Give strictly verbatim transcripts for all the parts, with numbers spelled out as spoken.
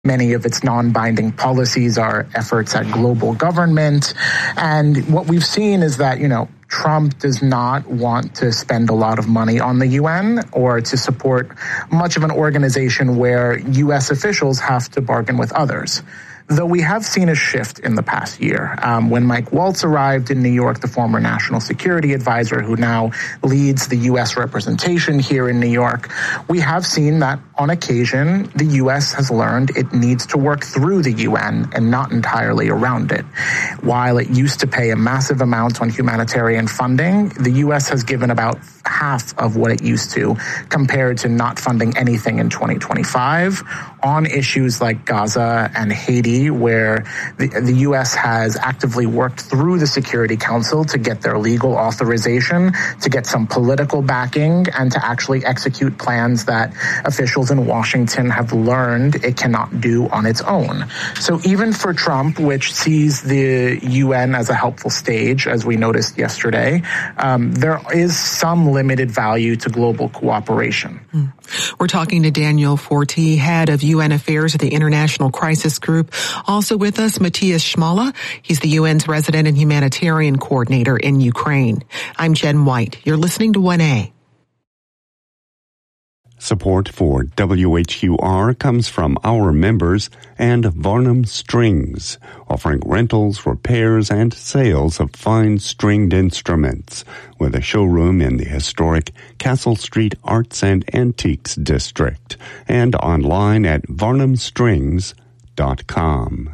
Many of its non-binding policies are efforts at global government. And what we've seen is that, you know, Trump does not want to spend a lot of money on the U N or to support much of an organization where U S officials have to bargain with others. Though we have seen a shift in the past year. Um, when Mike Waltz arrived in New York, the former national security advisor who now leads the U S representation here in New York, we have seen that on occasion, the U S has learned it needs to work through the U N and not entirely around it. While it used to pay a massive amount on humanitarian funding, the U S has given about half of what it used to compared to not funding anything in twenty twenty-five on issues like Gaza and Haiti, where the, the U S has actively worked through the Security Council to get their legal authorization, to get some political backing, and to actually execute plans that officials in Washington have learned it cannot do on its own. So even for Trump, which sees the U N as a helpful stage, as we noticed yesterday, um, there is some limited value to global cooperation. Hmm. We're talking to Daniel Forti, head of U N Affairs at the International Crisis Group. Also with us, Matthias Schmala. He's the U N's resident and humanitarian coordinator in Ukraine. I'm Jen White. You're listening to one A. Support for W H Q R comes from our members and Varnum Strings, offering rentals, repairs, and sales of fine stringed instruments, with a showroom in the historic Castle Street Arts and Antiques District, and online at varnum strings dot com.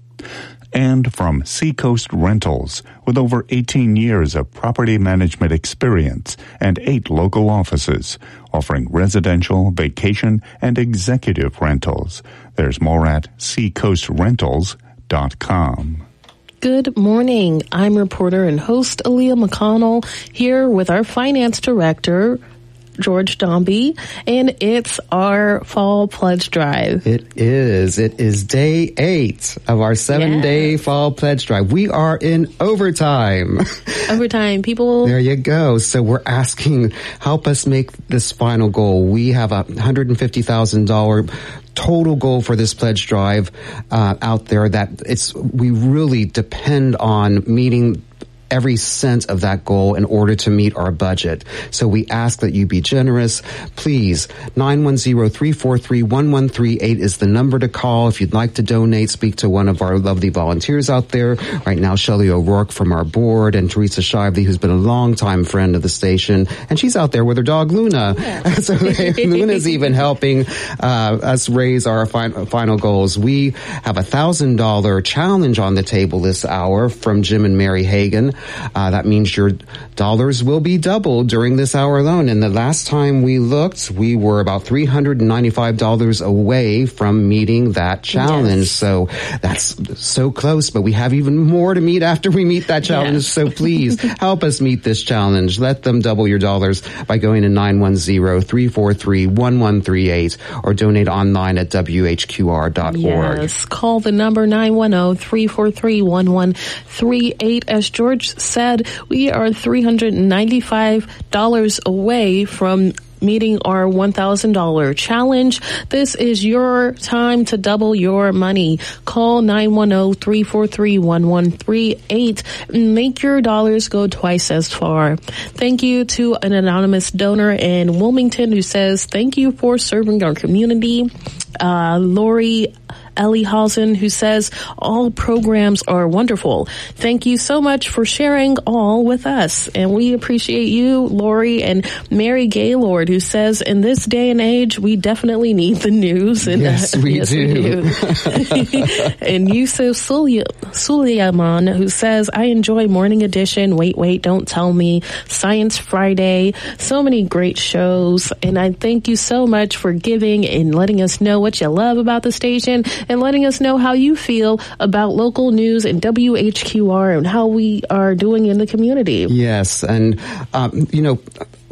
And from Seacoast Rentals, with over eighteen years of property management experience and eight local offices, offering residential, vacation, and executive rentals. There's more at seacoast rentals dot com. Good morning. I'm reporter and host Aaliyah McConnell here with our finance director, George Dombey, and it's our fall pledge drive. It is. It is day eight of our seven-day yes. fall pledge drive. We are in overtime. Overtime, people. There you go. So we're asking, help us make this final goal. We have a one hundred fifty thousand dollars total goal for this pledge drive uh, out there that it's we really depend on meeting every cent of that goal in order to meet our budget. So we ask that you be generous. Please, nine one zero, three four three, one one three eight is the number to call. If you'd like to donate, speak to one of our lovely volunteers out there. Right now, Shelley O'Rourke from our board and Teresa Shively, who's been a longtime friend of the station. And she's out there with her dog, Luna. Yeah. So Luna's even helping uh, us raise our fin- final goals. We have a one thousand dollars challenge on the table this hour from Jim and Mary Hagan. Uh, that means your dollars will be doubled during this hour alone. And the last time we looked, we were about three hundred ninety-five dollars away from meeting that challenge. Yes. So that's so close, but we have even more to meet after we meet that challenge. Yes. So please help us meet this challenge. Let them double your dollars by going to nine one zero, three four three, one one three eight or donate online at w h q r dot org. Yes, call the number nine one zero, three four three, one one three eight. As George said, we are three hundred ninety-five dollars away from meeting our one thousand dollars challenge. This is your time to double your money. Call nine one zero, three four three, one one three eight and make your dollars go twice as far. Thank you to an anonymous donor in Wilmington who says, thank you for serving our community. Uh, Lori Ellihausen, who says, all programs are wonderful. Thank you so much for sharing all with us. And we appreciate you, Lori, and Mary Gaylord, who says, in this day and age, we definitely need the news. And yes, we yes, do. We do. And Yusuf Suleiman, who says, I enjoy Morning Edition, Wait, Wait, Don't Tell Me, Science Friday, so many great shows. And I thank you so much for giving and letting us know what you love about the station and letting us know how you feel about local news and W H Q R and how we are doing in the community. Yes, and, um, you know,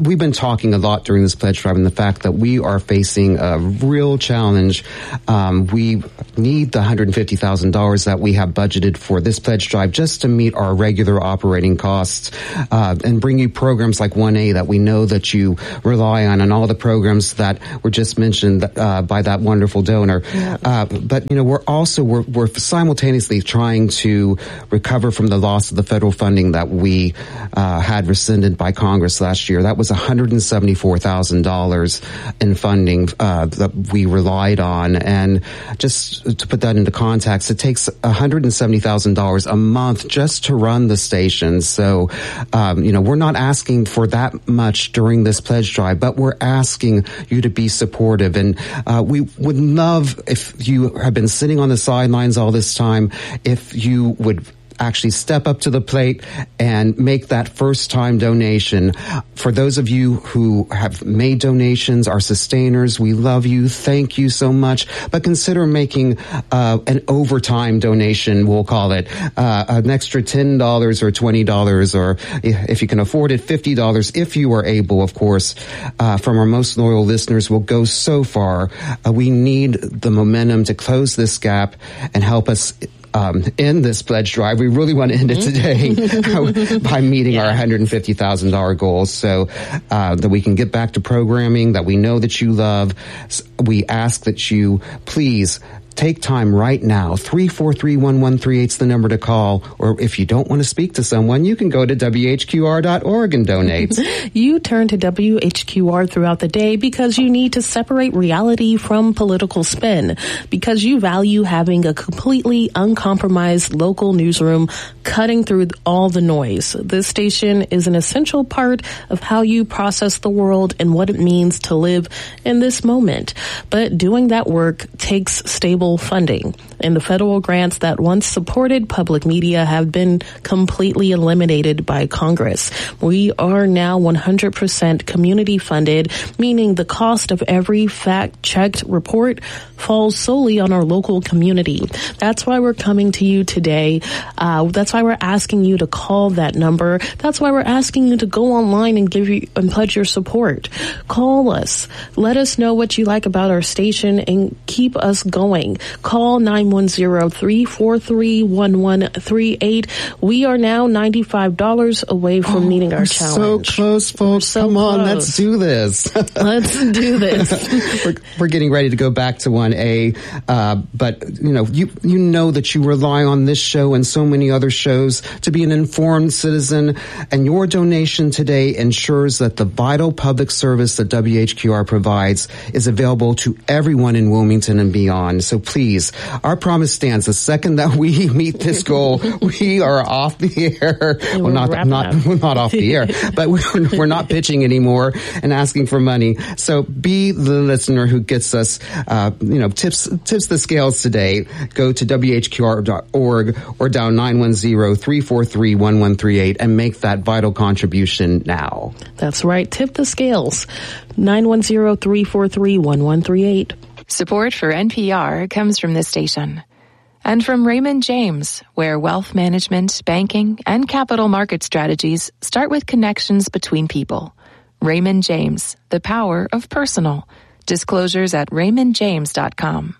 we've been talking a lot during this pledge drive, and the fact that we are facing a real challenge. Um, we need the one hundred fifty thousand dollars that we have budgeted for this pledge drive just to meet our regular operating costs, uh, and bring you programs like one A that we know that you rely on, and all the programs that were just mentioned uh, by that wonderful donor. Yeah. Uh, but you know, we're also we're, we're simultaneously trying to recover from the loss of the federal funding that we uh, had rescinded by Congress last year. That was one hundred seventy-four thousand dollars in funding uh, that we relied on, and just to put that into context, it takes one hundred seventy thousand dollars a month just to run the station. So, um, you know, we're not asking for that much during this pledge drive, but we're asking you to be supportive. And uh, we would love if you have been sitting on the sidelines all this time, if you would actually step up to the plate and make that first time donation. For those of you who have made donations, our sustainers, we love you. Thank you so much. But consider making uh, an overtime donation, we'll call it, uh, an extra ten dollars or twenty dollars, or if you can afford it, fifty dollars, if you are able, of course, uh, from our most loyal listeners will go so far. Uh, we need the momentum to close this gap and help us Um, end this pledge drive. We really want to end it today by meeting yeah. our one hundred fifty thousand dollars goals, so uh, that we can get back to programming that we know that you love. We ask that you please take time right now. three four three, one one three eight is the number to call. Or if you don't want to speak to someone, you can go to W H Q R dot org and donate. You turn to W H Q R throughout the day because you need to separate reality from political spin, because you value having a completely uncompromised local newsroom cutting through all the noise. This station is an essential part of how you process the world and what it means to live in this moment. But doing that work takes stable funding, and the federal grants that once supported public media have been completely eliminated by Congress. We are now one hundred percent community funded, meaning the cost of every fact-checked report falls solely on our local community. That's why we're coming to you today. Uh, that's why we're asking you to call that number. That's why we're asking you to go online and give you and pledge your support. Call us. Let us know what you like about our station and keep us going. Call nine one zero, three four three, one one three eight. We are now ninety-five dollars away from oh, meeting our challenge. So close, folks. So Come close. on, let's do this. Let's do this. we're, we're getting ready to go back to one A, uh, but you know, you you know that you rely on this show and so many other shows to be an informed citizen, and your donation today ensures that the vital public service that W H Q R provides is available to everyone in Wilmington and beyond. So please, our promise stands. The second that we meet this goal, we are off the air. And well, not not we're not off the air, but we're, we're not pitching anymore and asking for money. So be the listener who gets us, uh, you know, tips tips the scales today. Go to W H Q R dot org or dial nine one zero, three four three, one one three eight and make that vital contribution now. That's right. Tip the scales. nine one zero, three four three, one one three eight. Support for N P R comes from this station and from Raymond James, where wealth management, banking, and capital market strategies start with connections between people. Raymond James, the power of personal. Disclosures at raymond james dot com.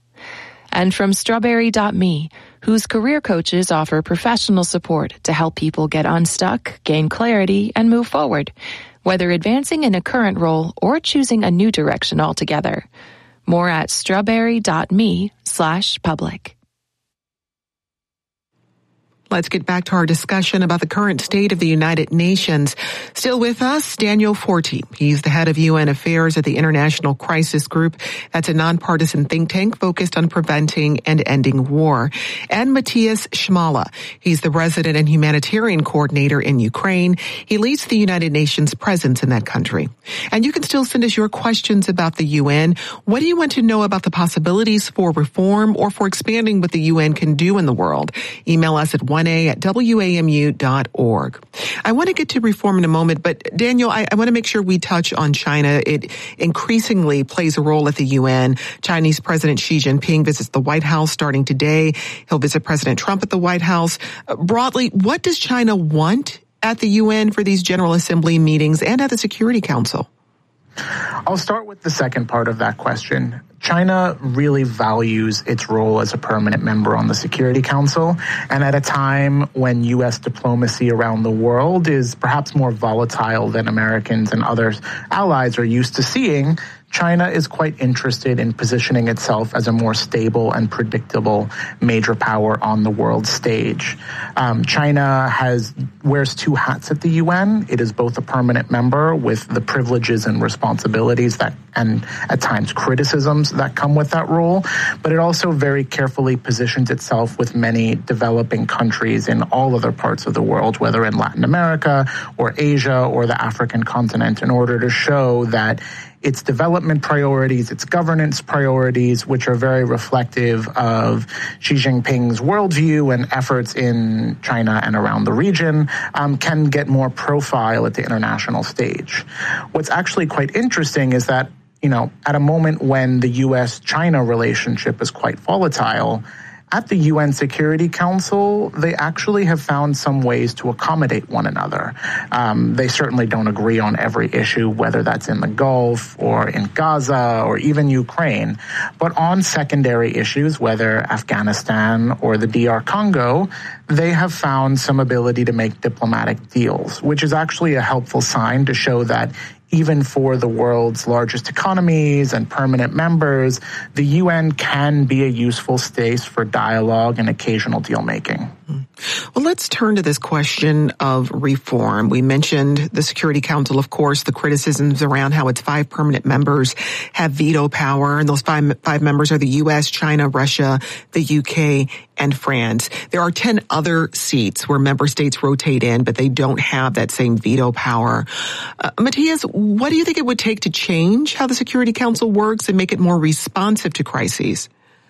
And from strawberry dot me, whose career coaches offer professional support to help people get unstuck, gain clarity, and move forward, whether advancing in a current role or choosing a new direction altogether. More at strawberry dot me slash public. Let's get back to our discussion about the current state of the United Nations. Still with us, Daniel Forti. He's the head of U N Affairs at the International Crisis Group. That's a nonpartisan think tank focused on preventing and ending war. And Matthias Schmale. He's the resident and humanitarian coordinator in Ukraine. He leads the United Nations presence in that country. And you can still send us your questions about the U N. What do you want to know about the possibilities for reform or for expanding what the U N can do in the world? Email us at one A at W A M U dot org. I want to get to reform in a moment, but Daniel, I, I want to make sure we touch on China. It increasingly plays a role at the U N. Chinese President Xi Jinping visits the White House starting today. He'll visit President Trump at the White House. Uh, broadly, what does China want at the U N for these General Assembly meetings and at the Security Council? I'll start with the second part of that question. China really values its role as a permanent member on the Security Council, and at a time when U S diplomacy around the world is perhaps more volatile than Americans and other allies are used to seeing, China is quite interested in positioning itself as a more stable and predictable major power on the world stage. Um, China has wears two hats at the U N. It is both a permanent member with the privileges and responsibilities that, and at times criticisms that come with that role, but it also very carefully positions itself with many developing countries in all other parts of the world, whether in Latin America or Asia or the African continent, in order to show that its development priorities, its governance priorities, which are very reflective of Xi Jinping's worldview and efforts in China and around the region, um, can get more profile at the international stage. What's actually quite interesting is that, you know, at a moment when the U S China relationship is quite volatile, at the U N Security Council, they actually have found some ways to accommodate one another. Um, they certainly don't agree on every issue, whether that's in the Gulf or in Gaza or even Ukraine. But on secondary issues, whether Afghanistan or the D R Congo, they have found some ability to make diplomatic deals, which is actually a helpful sign to show that even for the world's largest economies and permanent members, the U N can be a useful space for dialogue and occasional deal-making. Well, let's turn to this question of reform. We mentioned the Security Council, of course, the criticisms around how its five permanent members have veto power, and those five, five members are the U S, China, Russia, the U K, and France. There are ten other seats where member states rotate in, but they don't have that same veto power. Uh, Matthias, what do you think it would take to change how the Security Council works and make it more responsive to crises?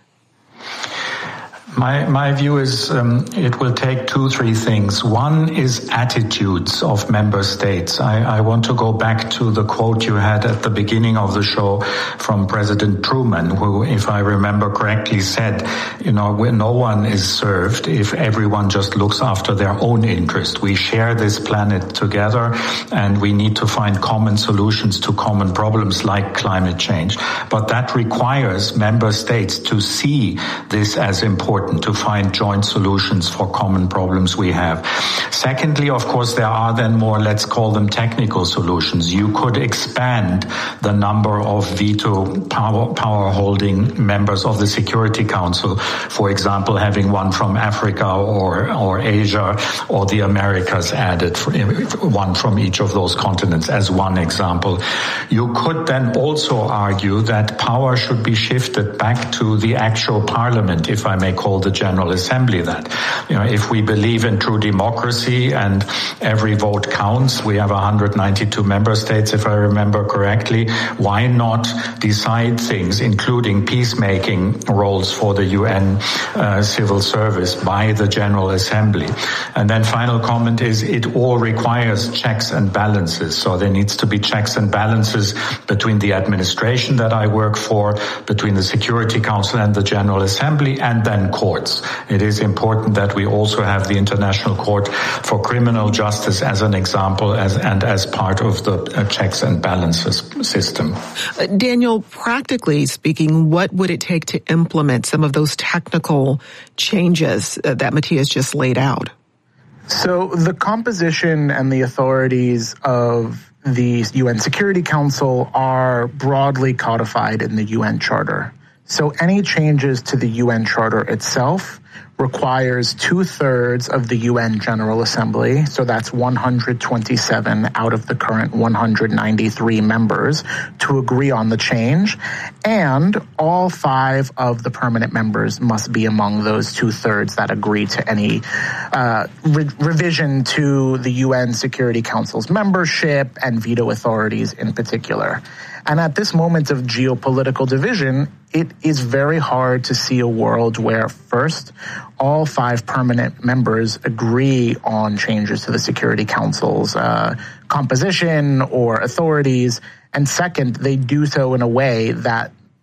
My my view is um, it will take two, three things. One is attitudes of member states. I, I want to go back to the quote you had at the beginning of the show from President Truman, who, if I remember correctly, said, you know, no one is served if everyone just looks after their own interest. We share this planet together, and we need to find common solutions to common problems like climate change. But that requires member states to see this as important, to find joint solutions for common problems we have. Secondly, of course, there are then more, let's call them technical solutions. You could expand the number of veto power, power holding members of the Security Council, for example, having one from Africa or, or Asia or the Americas added, one from each of those continents as one example. You could then also argue that power should be shifted back to the actual parliament, if I may call the General Assembly that. You know, if we believe in true democracy and every vote counts, we have one hundred ninety-two member states, if I remember correctly, why not decide things, including peacemaking roles for the U N uh, civil service by the General Assembly? And then final comment is it all requires checks and balances. So there needs to be checks and balances between the administration that I work for, between the Security Council and the General Assembly, and then courts. It is important that we also have the International Court for Criminal Justice as an example as, and as part of the uh, checks and balances system. Uh, Daniel, practically speaking, what would it take to implement some of those technical changes uh, that Matthias just laid out? So the composition and the authorities of the U N Security Council are broadly codified in the U N Charter. So any changes to the U N Charter itself requires two-thirds of the U N General Assembly, so that's one hundred twenty-seven out of the current one hundred ninety-three members, to agree on the change, and all five of the permanent members must be among those two-thirds that agree to any uh, re- revision to the U N Security Council's membership and veto authorities in particular. And at this moment of geopolitical division, it is very hard to see a world where, first, all five permanent members agree on changes to the Security Council's uh, composition or authorities, and second, they do so in a way that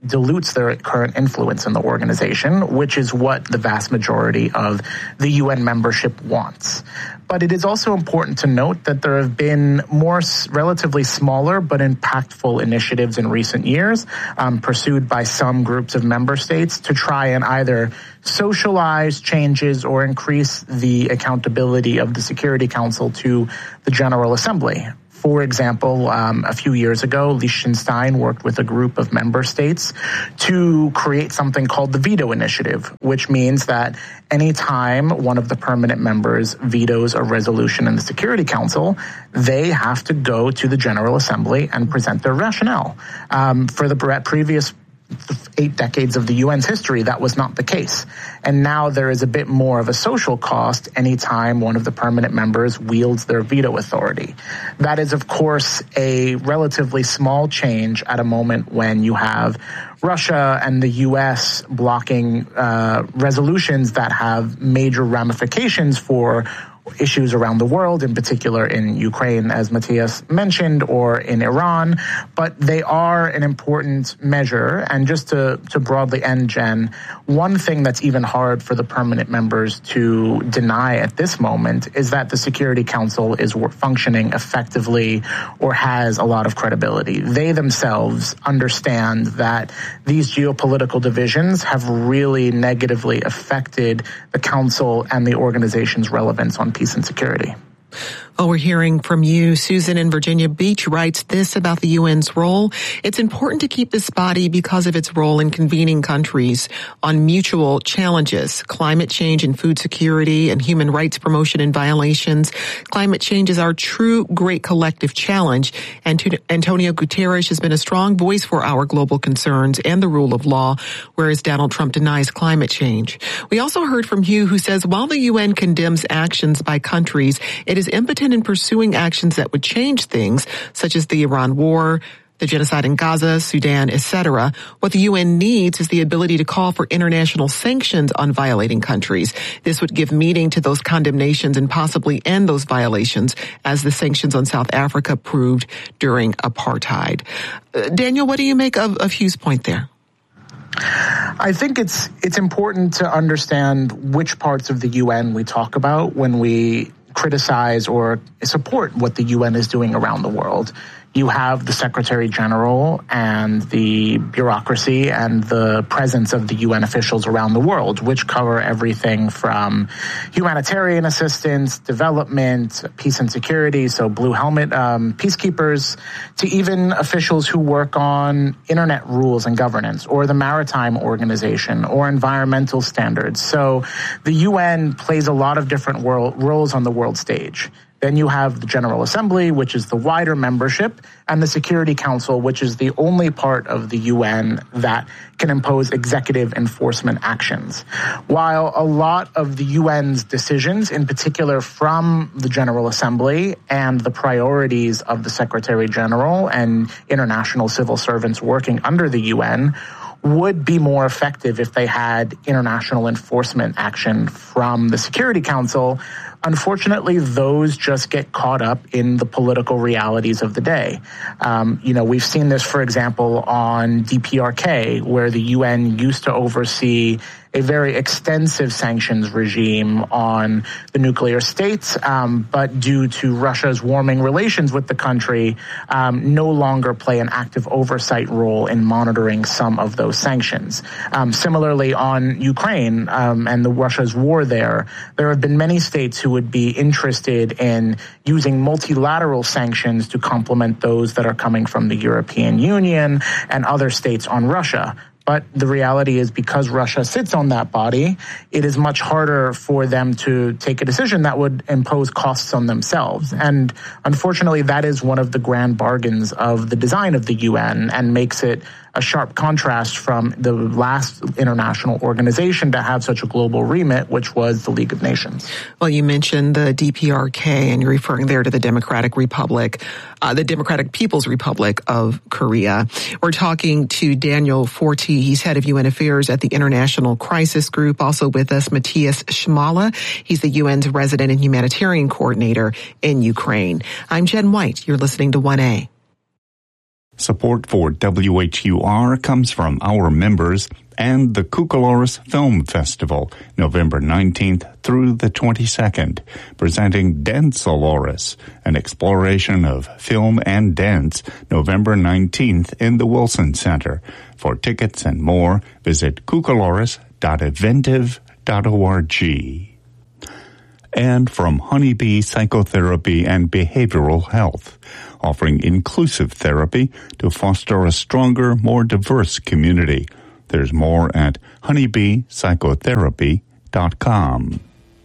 dilutes their current influence in the organization, which is what the vast majority of the U N membership wants. But it is also important to note that there have been more relatively smaller but impactful initiatives in recent years um, pursued by some groups of member states to try and either socialize changes or increase the accountability of the Security Council to the General Assembly. For example, um, a few years ago, Liechtenstein worked with a group of member states to create something called the Veto Initiative, which means that any time one of the permanent members vetoes a resolution in the Security Council, they have to go to the General Assembly and present their rationale. Um, for the previous eight decades of the U N's history, that was not the case. And now there is a bit more of a social cost anytime one of the permanent members wields their veto authority. That is, of course, a relatively small change at a moment when you have Russia and the U S blocking uh, resolutions that have major ramifications for issues around the world, in particular in Ukraine, as Matthias mentioned, or in Iran. But they are an important measure. And just to, to broadly end, Jen, one thing that's even hard for the permanent members to deny at this moment is that the Security Council is functioning effectively or has a lot of credibility. They themselves understand that these geopolitical divisions have really negatively affected the Council and the organization's relevance on peace and security. Well, we're hearing from you. Susan in Virginia Beach writes this about the U N's role. It's important to keep this body because of its role in convening countries on mutual challenges, climate change and food security and human rights promotion and violations. Climate change is our true great collective challenge. And Antonio Guterres has been a strong voice for our global concerns and the rule of law, whereas Donald Trump denies climate change. We also heard from Hugh, who says while the U N condemns actions by countries, it is impotent in pursuing actions that would change things, such as the Iran war, the genocide in Gaza, Sudan, et cetera. What the U N needs is the ability to call for international sanctions on violating countries. This would give meaning to those condemnations and possibly end those violations, as the sanctions on South Africa proved during apartheid. Uh, Daniel, what do you make of, of Hugh's point there? I think it's it's important to understand which parts of the U N we talk about when we criticize or support what the U N is doing around the world. You have the Secretary General and the bureaucracy and the presence of the U N officials around the world, which cover everything from humanitarian assistance, development, peace and security, so Blue Helmet um, peacekeepers, to even officials who work on internet rules and governance, or the Maritime Organization, or environmental standards. So the U N plays a lot of different world, roles on the world stage. Then you have the General Assembly, which is the wider membership, and the Security Council, which is the only part of the U N that can impose executive enforcement actions. While a lot of the U N's decisions, in particular from the General Assembly and the priorities of the Secretary General and international civil servants working under the U N, would be more effective if they had international enforcement action from the Security Council. Unfortunately, those just get caught up in the political realities of the day. Um, you know, we've seen this, for example, on D P R K, where the U N used to oversee a very extensive sanctions regime on the nuclear states, um, but due to Russia's warming relations with the country, um, no longer play an active oversight role in monitoring some of those sanctions. Um, similarly, on Ukraine um, and the Russia's war there, there have been many states who would be interested in using multilateral sanctions to complement those that are coming from the European Union and other states on Russia. But the reality is, because Russia sits on that body, it is much harder for them to take a decision that would impose costs on themselves. And unfortunately, that is one of the grand bargains of the design of the U N and makes it a sharp contrast from the last international organization to have such a global remit, which was the League of Nations. Well, you mentioned the D P R K, and you're referring there to the Democratic Republic, uh, the Democratic People's Republic of Korea. We're talking to Daniel Forti. He's head of U N Affairs at the International Crisis Group. Also with us, Matthias Schmale. He's the U N's resident and humanitarian coordinator in Ukraine. I'm Jen White. You're listening to one A. Support for W H U R comes from our members and the Cucaloris Film Festival, November nineteenth through the twenty-second, presenting Densoloris, an exploration of film and dance, November nineteenth in the Wilson Center. For tickets and more, visit cucaloris dot eventive dot org. And from Honeybee Psychotherapy and Behavioral Health, offering inclusive therapy to foster a stronger, more diverse community. There's more at honeybee psychotherapy dot com.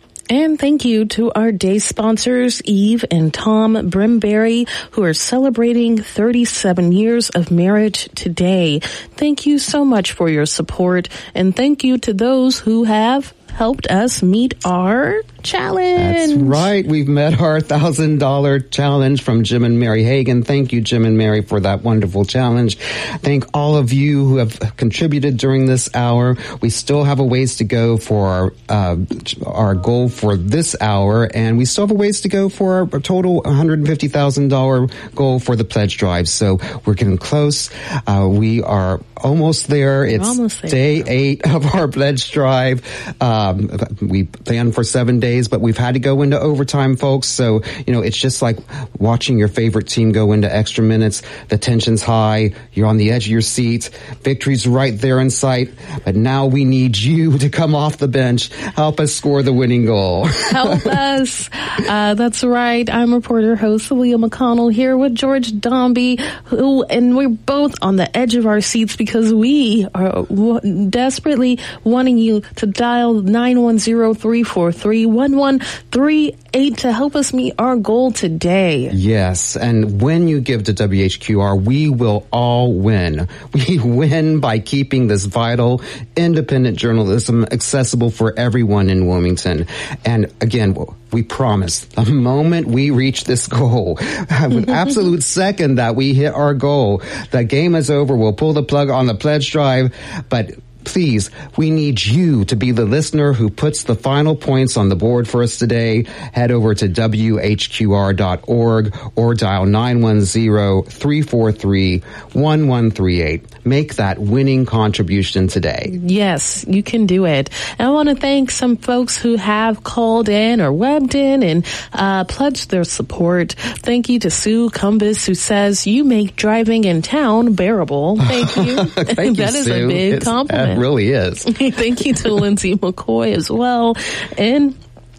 And thank you to our day sponsors, Eve and Tom Brimberry, who are celebrating thirty-seven years of marriage today. Thank you so much for your support, and thank you to those who have helped us meet our challenge. That's right. We've met our one thousand dollars challenge from Jim and Mary Hagan. Thank you, Jim and Mary, for that wonderful challenge. Thank all of you who have contributed during this hour. We still have a ways to go for our, uh, our goal for this hour, and we still have a ways to go for our total one hundred fifty thousand dollars goal for the pledge drive. So we're getting close. Uh, we are almost there. We're it's almost there. Day eight of our pledge drive. Um, we planned for seven days, but we've had to go into overtime, folks. So, you know, it's just like watching your favorite team go into extra minutes. The tension's high. You're on the edge of your seat. Victory's right there in sight. But now we need you to come off the bench. Help us score the winning goal. Help us. Uh, that's right. I'm reporter host Leah McConnell here with George Dombey, who, and we're both on the edge of our seats because we are w- desperately wanting you to dial nine one zero, three four three, one one three eight to help us meet our goal today. Yes, and when you give to W H Q R, we will all win. We win by keeping this vital, independent journalism accessible for everyone in Wilmington. And again, we promise, the moment we reach this goal, an absolute second that we hit our goal, the game is over. We'll pull the plug on the pledge drive, but please, we need you to be the listener who puts the final points on the board for us today. Head over to W H Q R dot org or dial nine one zero, three four three, one one three eight. Make that winning contribution today. Yes, you can do it. And I want to thank some folks who have called in or webbed in and uh, pledged their support. Thank you to Sue Cumbus, who says, you make driving in town bearable. Thank you. Thank that you, is Sue. a big It's, compliment. It really is. Thank you to Lindsay McCoy as well. And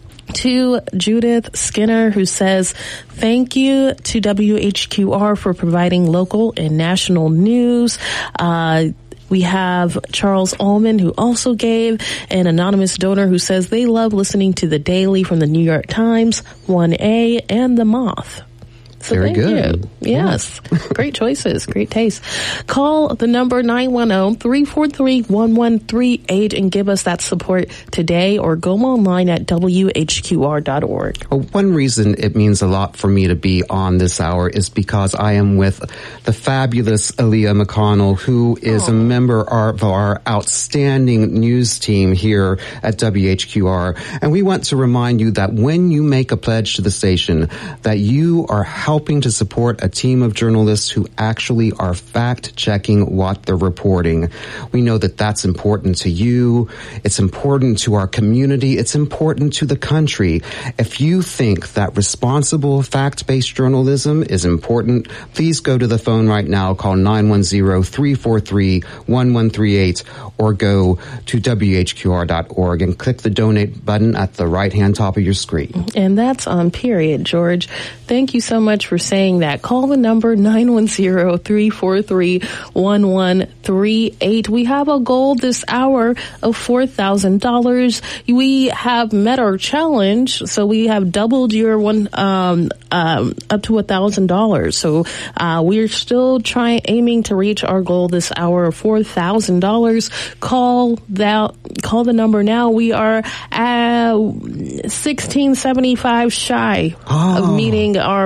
to Judith Skinner, who says, thank you to W H Q R for providing local and national news. Uh, We have Charles Ullman, who also gave, an anonymous donor who says they love listening to The Daily from the New York Times, one A, and The Moth. So Very thank good. You. Yes. Great choices. Great taste. Call the number nine one zero, three four three, one one three eight and give us that support today, or go online at W H Q R dot org. Well, one reason it means a lot for me to be on this hour is because I am with the fabulous Aaliyah McConnell, who is Aww. a member of our outstanding news team here at W H Q R. And we want to remind you that when you make a pledge to the station, that you are helping to support a team of journalists who actually are fact-checking what they're reporting. We know that that's important to you. It's important to our community. It's important to the country. If you think that responsible fact-based journalism is important, please go to the phone right now, call nine one zero, three four three, one one three eight, or go to W H Q R dot org and click the donate button at the right-hand top of your screen. And that's on period, George. Thank you so much for saying that. Call the number nine one zero, three four three, one one three eight. We have a goal this hour of four thousand dollars. We have met our challenge, so we have doubled your one, um, um, up to one thousand dollars. So, uh, we're still trying, aiming to reach our goal this hour of four thousand dollars. Call that, call the number now. We are at sixteen seventy-five shy oh. of meeting our four thousand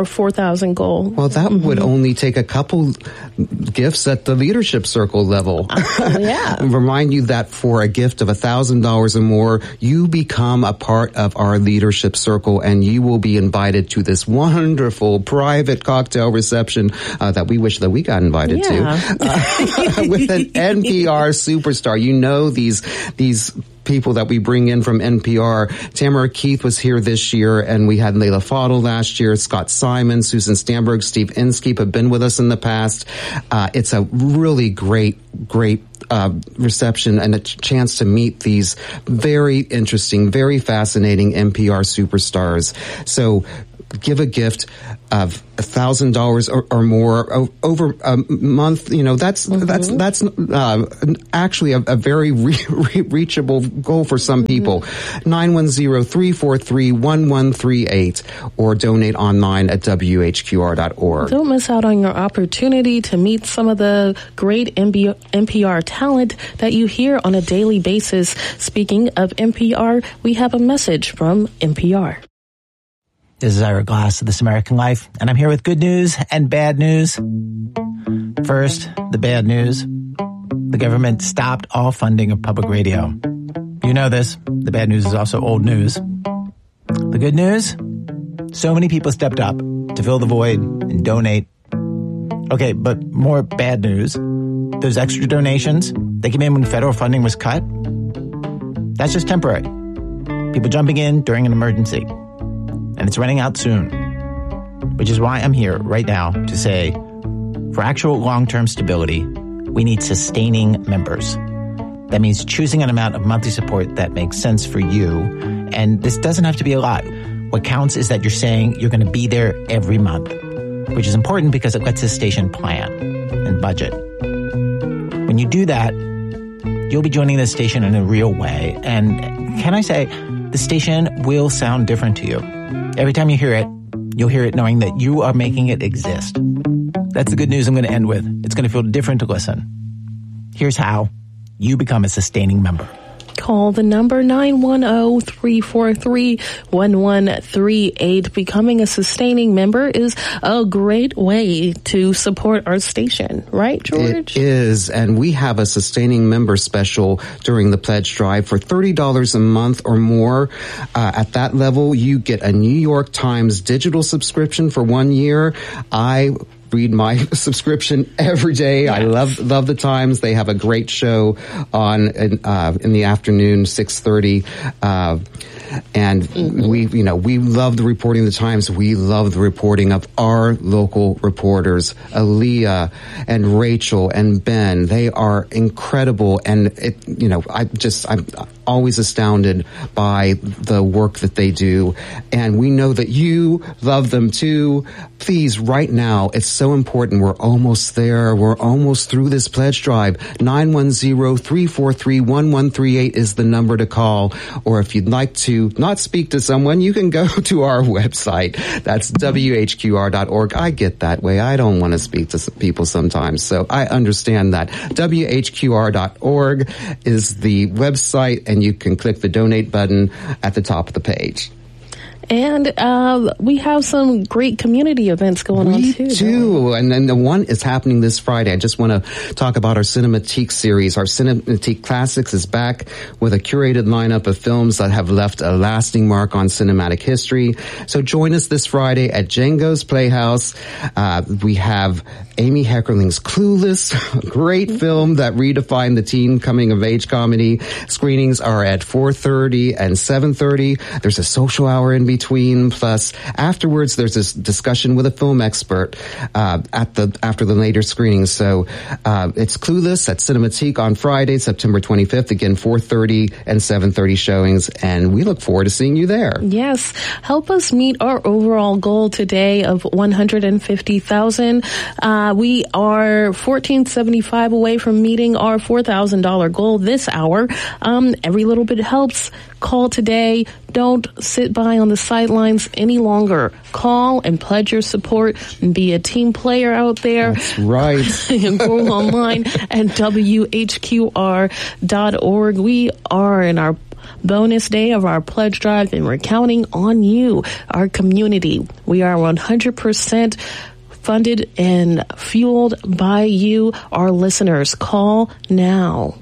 thousand goal. Well, that mm-hmm. would only take a couple gifts at the leadership circle level. Oh, yeah. Remind you that for a gift of one thousand dollars or more, you become a part of our leadership circle, and you will be invited to this wonderful private cocktail reception uh, that we wish that we got invited yeah. to uh, with an N P R superstar. You know these these people that we bring in from N P R. Tamara Keith was here this year, and we had Layla Fadel last year. Scott Simon, Susan Stamberg, Steve Inskeep have been with us in the past. Uh, it's a really great, great uh, reception and a ch- chance to meet these very interesting, very fascinating N P R superstars. So give a gift of a thousand dollars or more over a month. You know, that's mm-hmm. that's that's uh, actually a, a very re- re- reachable goal for some people. Nine one zero three four three one one three eight or donate online at W H Q R dot org. Don't miss out on your opportunity to meet some of the great N P R talent that you hear on a daily basis. Speaking of N P R, we have a message from N P R. This is Ira Glass of This American Life, and I'm here with good news and bad news. First, the bad news. The government stopped all funding of public radio. You know this. The bad news is also old news. The good news? So many people stepped up to fill the void and donate. Okay, but more bad news. Those extra donations, they came in when federal funding was cut. That's just temporary. People jumping in during an emergency. And it's running out soon, which is why I'm here right now to say, for actual long-term stability, we need sustaining members. That means choosing an amount of monthly support that makes sense for you. And this doesn't have to be a lot. What counts is that you're saying you're going to be there every month, which is important because it lets the station plan and budget. When you do that, you'll be joining the station in a real way. And can I say, the station will sound different to you. Every time you hear it, you'll hear it knowing that you are making it exist. That's the good news I'm going to end with. It's going to feel different to listen. Here's how you become a sustaining member. Call the number nine one zero three four three one one three eight. Becoming a sustaining member is a great way to support our station, right, George? It is, and we have a sustaining member special during the pledge drive for thirty dollars a month or more. Uh, at that level, you get a New York Times digital subscription for one year. I read my subscription every day. Yes. I love love the Times. They have a great show on uh, in the afternoon, six thirty. Uh, and mm-hmm. we, you know, we love the reporting of the Times. We love the reporting of our local reporters, Aaliyah and Rachel and Ben. They are incredible. And it, you know, I just, I'm always astounded by the work that they do. And we know that you love them too. Please, right now, it's so important. We're almost there. We're almost through this pledge drive. nine one zero three four three one one three eight is the number to call. Or if you'd like to not speak to someone, you can go to our website. That's W H Q R dot org. I get that way. I don't want to speak to people sometimes, so I understand that. W H Q R dot org is the website, and you can click the donate button at the top of the page. And uh, we have some great community events going we on, too. We do. And then the one is happening this Friday. I just want to talk about our Cinematique series. Our Cinematique Classics is back with a curated lineup of films that have left a lasting mark on cinematic history. So join us this Friday at Django's Playhouse. Uh, we have Amy Heckerling's Clueless, a great film that redefined the teen coming-of-age comedy. Screenings are at four thirty and seven thirty. There's a social hour in between. Plus, afterwards, there's this discussion with a film expert uh, at the after the later screenings. So uh, it's Clueless at Cinematique on Friday, September twenty-fifth. Again, four thirty and seven thirty showings, and we look forward to seeing you there. Yes, help us meet our overall goal today of one hundred fifty thousand. Uh, we are fourteen seventy-five away from meeting our four thousand dollars goal this hour. Um, every little bit helps. Call today. Don't sit by on the sidelines any longer. Call and pledge your support and be a team player out there. That's right. And go online at W H Q R dot org. We are in our bonus day of our pledge drive, and we're counting on you, our community. We are one hundred percent funded and fueled by you, our listeners. Call now.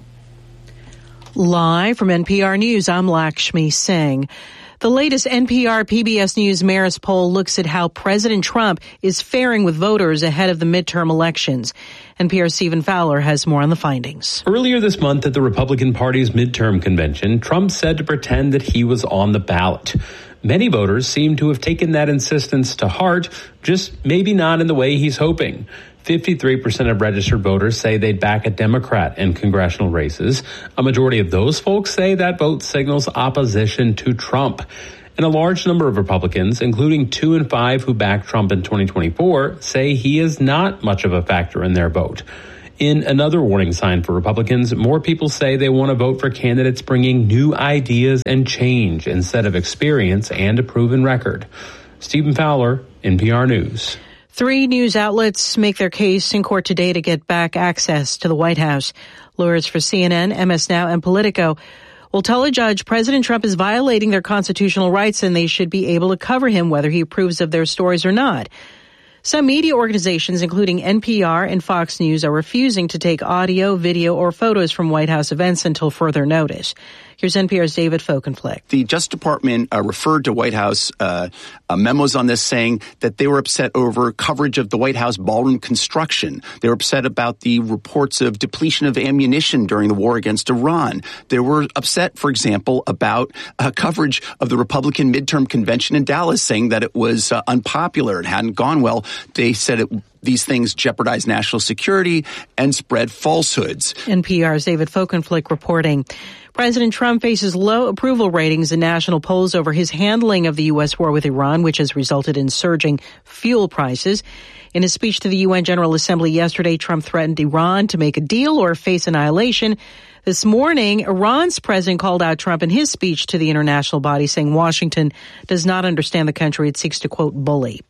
Live from N P R News, I'm Lakshmi Singh. The latest N P R P B S News Marist poll looks at how President Trump is faring with voters ahead of the midterm elections. N P R's Stephen Fowler has more on the findings. Earlier this month at the Republican Party's midterm convention, Trump said to pretend that he was on the ballot. Many voters seem to have taken that insistence to heart, just maybe not in the way he's hoping. fifty-three percent of registered voters say they'd back a Democrat in congressional races. A majority of those folks say that vote signals opposition to Trump. And a large number of Republicans, including two in five who backed Trump in twenty twenty-four, say he is not much of a factor in their vote. In another warning sign for Republicans, more people say they want to vote for candidates bringing new ideas and change instead of experience and a proven record. Stephen Fowler, N P R News. Three news outlets make their case in court today to get back access to the White House. Lawyers for C N N, M S Now, and Politico will tell a judge President Trump is violating their constitutional rights and they should be able to cover him whether he approves of their stories or not. Some media organizations, including N P R and Fox News, are refusing to take audio, video, or photos from White House events until further notice. Here's N P R's David Folkenflik. The Justice Department uh, referred to White House uh, uh, memos on this, saying that they were upset over coverage of the White House ballroom construction. They were upset about the reports of depletion of ammunition during the war against Iran. They were upset, for example, about uh, coverage of the Republican midterm convention in Dallas, saying that it was uh, unpopular. It hadn't gone well. They said it these things jeopardize national security and spread falsehoods. N P R's David Folkenflik reporting. President Trump faces low approval ratings in national polls over his handling of the U S war with Iran, which has resulted in surging fuel prices. In his speech to the U N General Assembly yesterday, Trump threatened Iran to make a deal or face annihilation. This morning, Iran's president called out Trump in his speech to the international body, saying Washington does not understand the country it seeks to, quote, bully.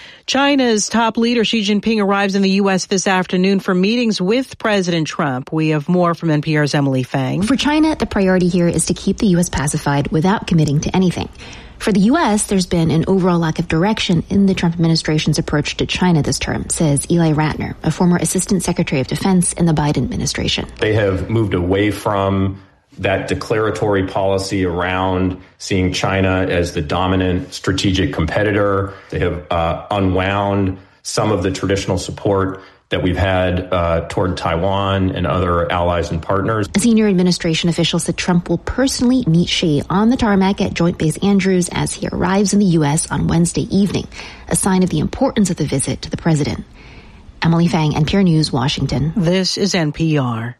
China's top leader Xi Jinping arrives in the U S this afternoon for meetings with President Trump. We have more from N P R's Emily Fang. For China, the priority here is to keep the U S pacified without committing to anything. For the U S, there's been an overall lack of direction in the Trump administration's approach to China this term, says Eli Ratner, a former Assistant Secretary of Defense in the Biden administration. They have moved away from that declaratory policy around seeing China as the dominant strategic competitor. They have uh, unwound some of the traditional support that we've had uh, toward Taiwan and other allies and partners. A senior administration official said Trump will personally meet Xi on the tarmac at Joint Base Andrews as he arrives in the U S on Wednesday evening, a sign of the importance of the visit to the president. Emily Fang, N P R News, Washington. This is N P R.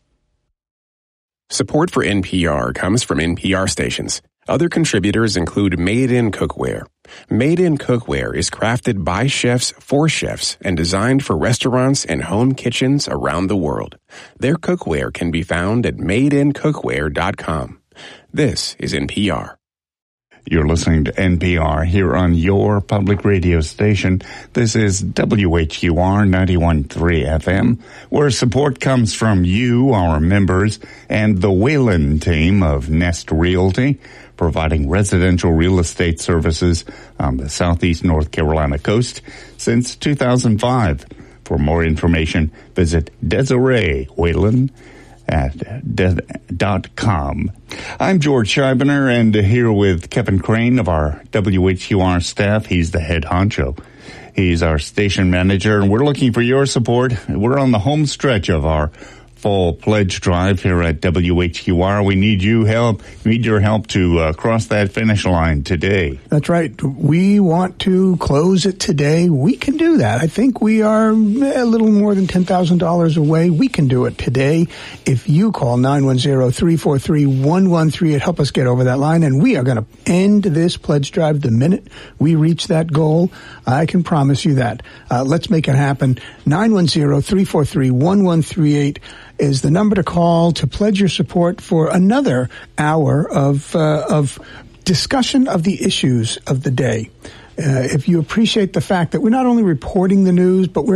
Support for N P R comes from N P R stations. Other contributors include Made in Cookware. Made in Cookware is crafted by chefs for chefs and designed for restaurants and home kitchens around the world. Their cookware can be found at made in cookware dot com. This is N P R. You're listening to N P R here on your public radio station. This is W H U R ninety-one point three F M, where support comes from you, our members, and the Whalen team of Nest Realty, providing residential real estate services on the southeast North Carolina coast since two thousand five. For more information, visit Desiree Whalen at de- dot com. I'm George Scheibner, and here with Kevin Crane of our W H U R staff. He's the head honcho. He's our station manager, and we're looking for your support. We're on the home stretch of our fall pledge drive here at W H U R. We need you help. We need your help to uh, cross that finish line today. That's right. We want to close it today. We can do that. I think we are a little more than ten thousand dollars away. We can do it today. If you call nine one zero, three four three, one one three eight, help us get over that line. And we are going to end this pledge drive the minute we reach that goal. I can promise you that. Uh, let's make it happen. nine one zero, three four three, one one three eight. is the number to call to pledge your support for another hour of uh, of discussion of the issues of the day. Uh, if you appreciate the fact that we're not only reporting the news, but we're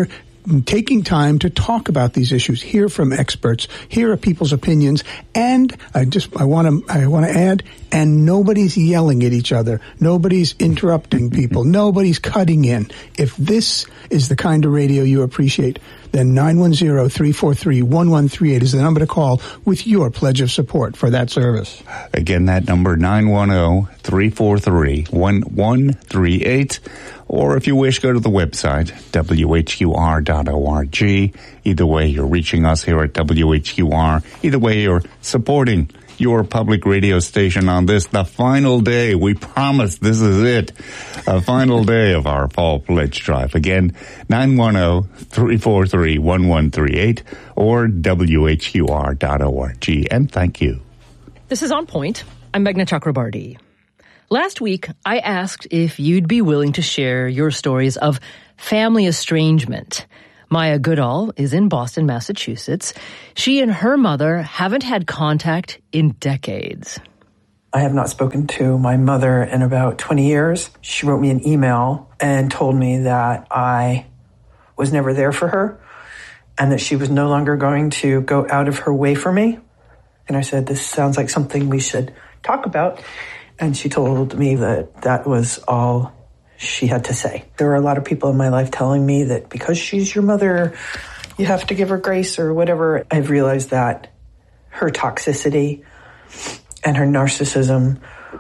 taking time to talk about these issues, hear from experts, hear people's opinions, and I just I want to I want to add, and nobody's yelling at each other, nobody's interrupting people, nobody's cutting in. If this is the kind of radio you appreciate, then nine one zero, three four three, one one three eight is the number to call with your pledge of support for that service. Again, that number, nine one zero, three four three, one one three eight. Or if you wish, go to the website, W H Q R dot org. Either way, you're reaching us here at W H Q R. Either way, you're supporting your public radio station on this, the final day. We promise this is it. A final day of our fall pledge drive. Again, nine one zero, three four three, one one three eight or W H Q R dot org. And thank you. This is On Point. I'm Meghna Chakrabarti. Last week, I asked if you'd be willing to share your stories of family estrangement. Maya Goodall is in Boston, Massachusetts. She and her mother haven't had contact in decades. I have not spoken to my mother in about twenty years. She wrote me an email and told me that I was never there for her and that she was no longer going to go out of her way for me. And I said, this sounds like something we should talk about. And she told me that that was all she had to say. There were a lot of people in my life telling me that because she's your mother, you have to give her grace or whatever. I've realized that her toxicity and her narcissism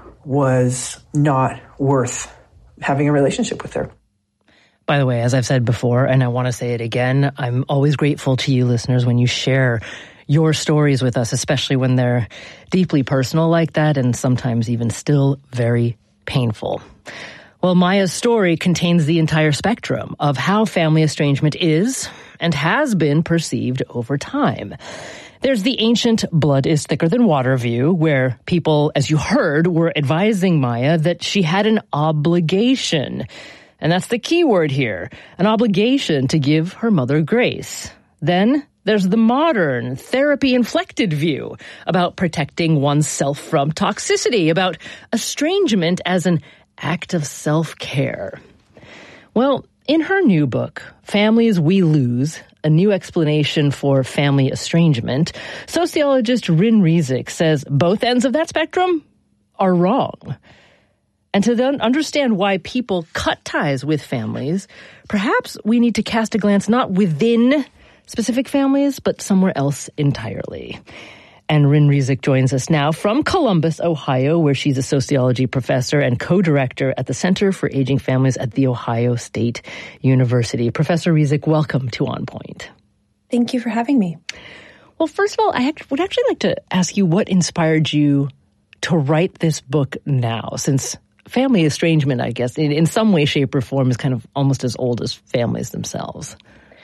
was not worth having a relationship with her. By the way, as I've said before, and I want to say it again, I'm always grateful to you listeners when you share your stories with us, especially when they're deeply personal like that and sometimes even still very painful. Well, Maya's story contains the entire spectrum of how family estrangement is and has been perceived over time. There's the ancient blood is thicker than water view, where people, as you heard, were advising Maya that she had an obligation. And that's the key word here, an obligation to give her mother grace. Then there's the modern, therapy-inflected view about protecting oneself from toxicity, about estrangement as an act of self-care. Well, in her new book, Families We Lose, A New Explanation for Family Estrangement, sociologist Rin Rezic says both ends of that spectrum are wrong. And to then understand why people cut ties with families, perhaps we need to cast a glance not within specific families, but somewhere else entirely. And Rin Rezic joins us now from Columbus, Ohio, where she's a sociology professor and co-director at the Center for Aging Families at The Ohio State University. Professor Rezic, welcome to On Point. Thank you for having me. Well, first of all, I would actually like to ask you what inspired you to write this book now, since family estrangement, I guess, in, in some way, shape, or form is kind of almost as old as families themselves.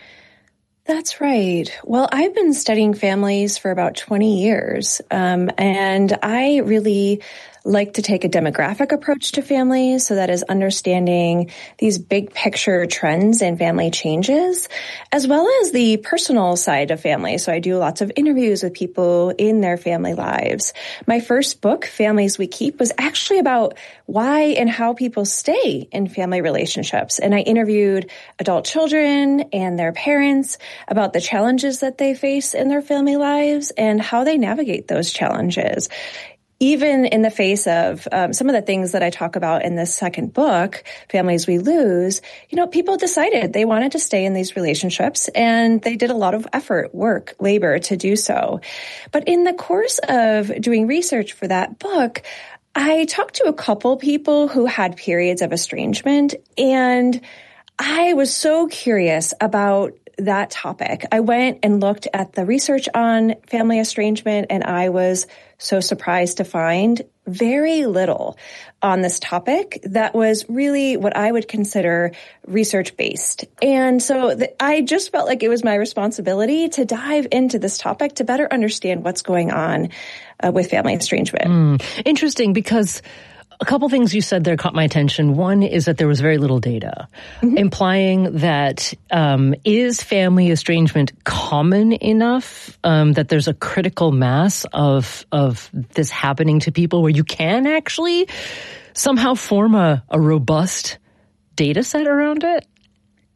That's right. Well, I've been studying families for about twenty years, um, and I really like to take a demographic approach to families. So that is understanding these big picture trends in family changes, as well as the personal side of families. So I do lots of interviews with people in their family lives. My first book, Families We Keep, was actually about why and how people stay in family relationships. And I interviewed adult children and their parents about the challenges that they face in their family lives and how they navigate those challenges. Even in the face of um, some of the things that I talk about in this second book, Families We Lose, you know, people decided they wanted to stay in these relationships, and they did a lot of effort, work, labor to do so. But in the course of doing research for that book, I talked to a couple people who had periods of estrangement, and I was so curious about that topic. I went and looked at the research on family estrangement, and I was so surprised to find very little on this topic that was really what I would consider research-based. And so th- I just felt like it was my responsibility to dive into this topic to better understand what's going on uh, with family estrangement. Mm. Interesting, because a couple things you said there caught my attention. One is that there was very little data, mm-hmm. implying that um, is family estrangement common enough um, that there's a critical mass of of this happening to people where you can actually somehow form a, a robust data set around it?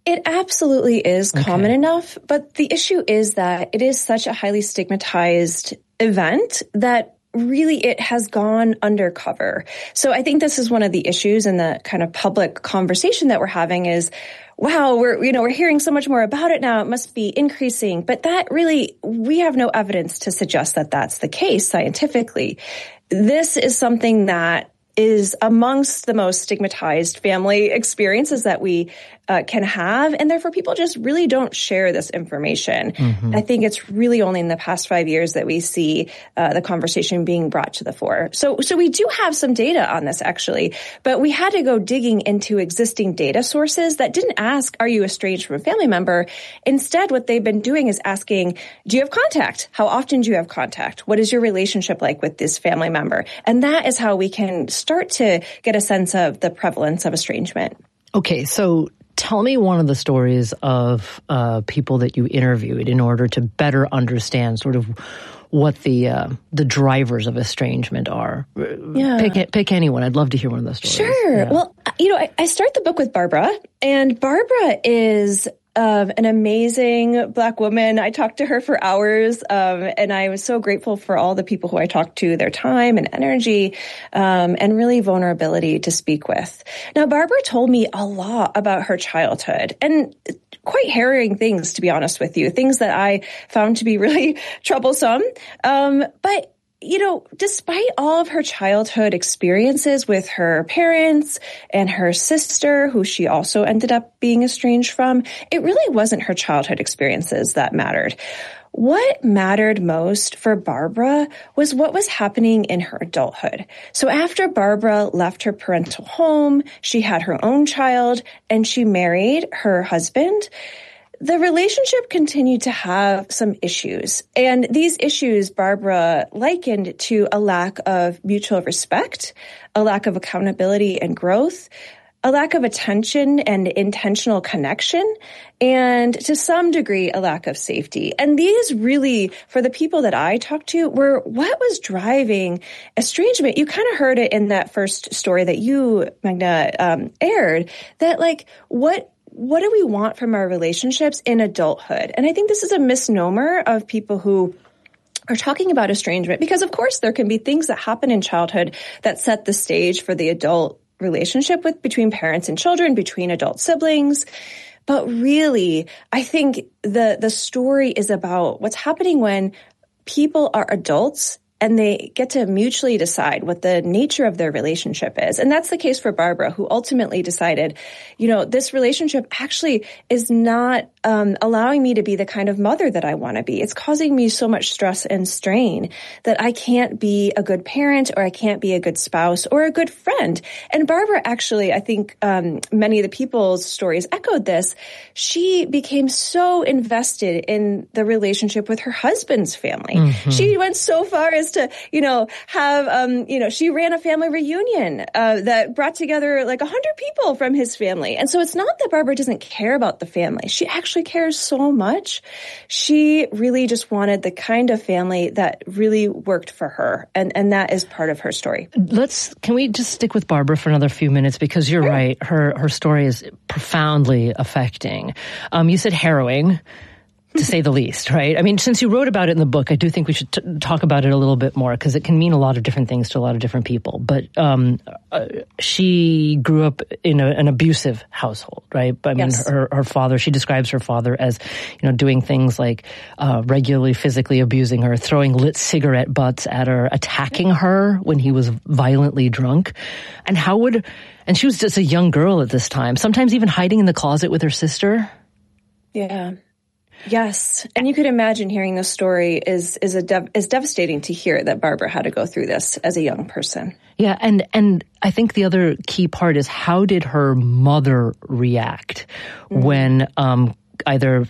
It absolutely is Okay. common enough, but the issue is that it is such a highly stigmatized event that really it has gone undercover. So I think this is one of the issues in the kind of public conversation that we're having is, wow, we're, you know, we're hearing so much more about it now. It must be increasing. But that really, we have no evidence to suggest that that's the case scientifically. This is something that is amongst the most stigmatized family experiences that we uh, can have. And therefore, people just really don't share this information. Mm-hmm. I think it's really only in the past five years that we see uh, the conversation being brought to the fore. So, so we do have some data on this, actually, but we had to go digging into existing data sources that didn't ask, are you estranged from a family member? Instead, what they've been doing is asking, do you have contact? How often do you have contact? What is your relationship like with this family member? And that is how we can start to get a sense of the prevalence of estrangement. Okay, so tell me one of the stories of uh, people that you interviewed in order to better understand sort of what the uh, the drivers of estrangement are. Yeah. Pick, pick anyone. I'd love to hear one of those stories. Sure. Yeah. Well, you know, I, I start the book with Barbara, and Barbara is Um, an amazing Black woman. I talked to her for hours, um, and I was so grateful for all the people who I talked to, their time and energy, um, and really vulnerability to speak with. Now, Barbara told me a lot about her childhood, and quite harrowing things, to be honest with you, things that I found to be really troublesome. Um, but You know, despite all of her childhood experiences with her parents and her sister, who she also ended up being estranged from, it really wasn't her childhood experiences that mattered. What mattered most for Barbara was what was happening in her adulthood. So after Barbara left her parental home, she had her own child, and she married her husband. The relationship continued to have some issues, and these issues Barbara likened to a lack of mutual respect, a lack of accountability and growth, a lack of attention and intentional connection, and to some degree, a lack of safety. And these really, for the people that I talked to, were what was driving estrangement. You kind of heard it in that first story that you, Magna, um, aired, that like, what What do we want from our relationships in adulthood? And I think this is a misnomer of people who are talking about estrangement, because of course there can be things that happen in childhood that set the stage for the adult relationship with between parents and children, between adult siblings. But really, I think the the story is about what's happening when people are adults and they get to mutually decide what the nature of their relationship is. And that's the case for Barbara, who ultimately decided, you know, this relationship actually is not um, allowing me to be the kind of mother that I want to be. It's causing me so much stress and strain that I can't be a good parent, or I can't be a good spouse or a good friend. And Barbara actually, I think um, many of the people's stories echoed this. She became so invested in the relationship with her husband's family. Mm-hmm. She went so far as to, you know, have, um, you know, she ran a family reunion uh, that brought together like a hundred people from his family. And so it's not that Barbara doesn't care about the family. She actually cares so much. She really just wanted the kind of family that really worked for her. And, and that is part of her story. Let's, can we just stick with Barbara for another few minutes? Because you're sure. right. Her, her story is profoundly affecting. Um, you said harrowing, to say the least, right? I mean, since you wrote about it in the book, I do think we should t- talk about it a little bit more, because it can mean a lot of different things to a lot of different people. But um, uh, she grew up in a, an abusive household, right? I mean, yes. her, her father, she describes her father as, you know, doing things like uh, regularly physically abusing her, throwing lit cigarette butts at her, attacking her when he was violently drunk. And how would, and she was just a young girl at this time, sometimes even hiding in the closet with her sister. Yeah. Yes. And you could imagine hearing this story is is a dev- is devastating to hear that Barbara had to go through this as a young person. Yeah, and and I think the other key part is, how did her mother react mm-hmm. when um, either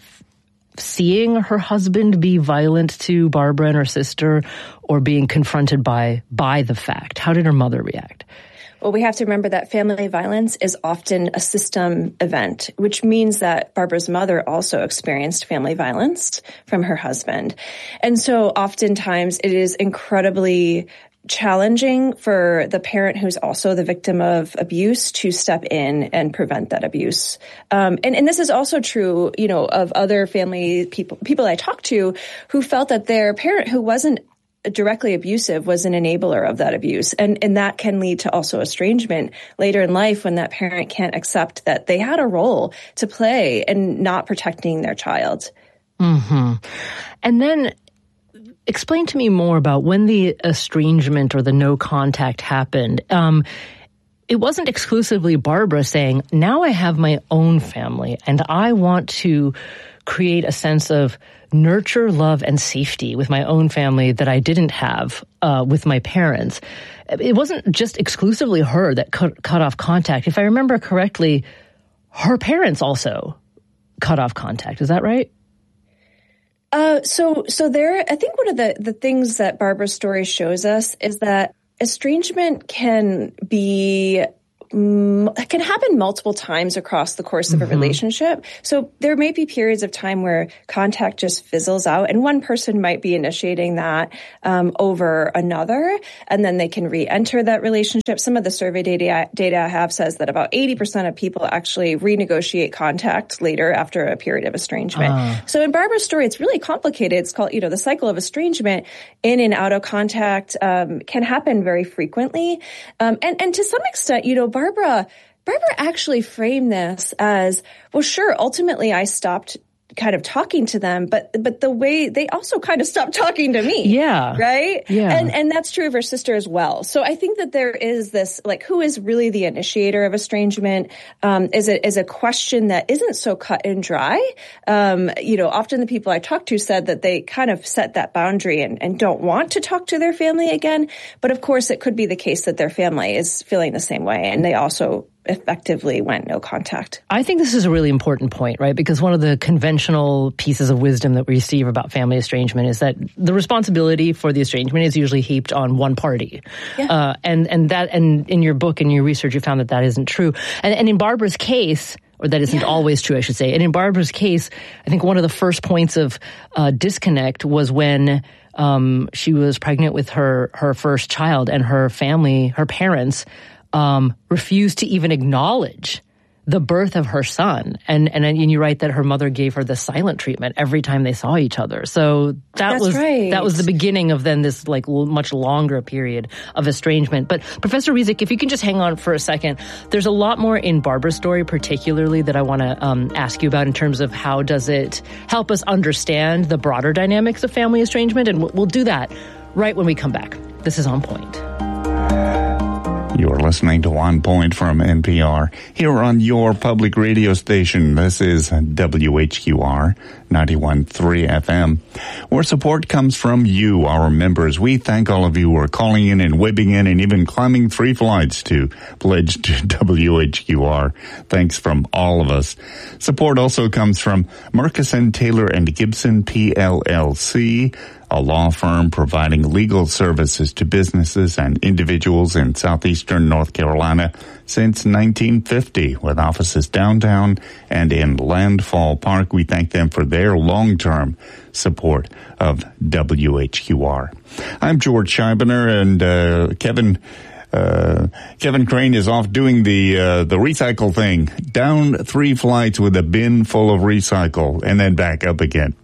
seeing her husband be violent to Barbara and her sister, or being confronted by by the fact? How did her mother react? Well, we have to remember that family violence is often a system event, which means that Barbara's mother also experienced family violence from her husband. And so oftentimes it is incredibly challenging for the parent who's also the victim of abuse to step in and prevent that abuse. Um, and, and this is also true, you know, of other family people, people I talked to who felt that their parent who wasn't directly abusive was an enabler of that abuse. And, and that can lead to also estrangement later in life when that parent can't accept that they had a role to play in not protecting their child. Mm-hmm. And then explain to me more about when the estrangement or the no contact happened. Um, it wasn't exclusively Barbara saying, now I have my own family and I want to create a sense of nurture, love, and safety with my own family that I didn't have uh, with my parents. It wasn't just exclusively her that cut, cut off contact. If I remember correctly, her parents also cut off contact. Is that right? Uh, so, so there, I think one of the, the things that Barbara's story shows us is that estrangement can be It can happen multiple times across the course of a mm-hmm. relationship. So there may be periods of time where contact just fizzles out, and one person might be initiating that um, over another, and then they can re-enter that relationship. Some of the survey data, data I have says that about eighty percent of people actually renegotiate contact later after a period of estrangement. Uh. So in Barbara's story, it's really complicated. It's called, you know, the cycle of estrangement. In and out of contact um, can happen very frequently. Um, and, and to some extent, you know, Barbara, Barbara actually framed this as, well, sure, ultimately I stopped kind of talking to them, but but the way they also kind of stopped talking to me. Yeah. Right? Yeah. And and that's true of her sister as well. So I think that there is this, like, who is really the initiator of estrangement um, is a, is a question that isn't so cut and dry. Um, you know, often the people I talked to said that they kind of set that boundary and, and don't want to talk to their family again. But of course, it could be the case that their family is feeling the same way, and they also effectively went no contact. I think this is a really important point, right? Because one of the conventional pieces of wisdom that we receive about family estrangement is that the responsibility for the estrangement is usually heaped on one party. Yeah. Uh, and, and that, and in your book and your research, you found that that isn't true. And, and in Barbara's case, or that isn't yeah. always true, I should say. And in Barbara's case, I think one of the first points of uh, disconnect was when um, she was pregnant with her, her first child, and her family, her parents, Um, refused to even acknowledge the birth of her son. And, and and you write that her mother gave her the silent treatment every time they saw each other. So that That's was right. that was the beginning of then this like l- much longer period of estrangement. But Professor Rezac, if you can just hang on for a second, there's a lot more in Barbara's story particularly that I want to um, ask you about in terms of how does it help us understand the broader dynamics of family estrangement. And we'll, we'll do that right when we come back. This is On Point. You're listening to On Point from N P R here on your public radio station. This is W H Q R ninety-one point three F M, where support comes from you, our members. We thank all of you who are calling in and whipping in and even climbing three flights to pledge to W H Q R. Thanks from all of us. Support also comes from Murkison, Taylor and Gibson, P L L C, a law firm providing legal services to businesses and individuals in southeastern North Carolina since nineteen fifty, with offices downtown and in Landfall Park. We thank them for their long-term support of W H Q R. I'm George Scheibner, and uh, Kevin uh, Kevin Crane is off doing the uh, the recycle thing. Down three flights with a bin full of recycle and then back up again.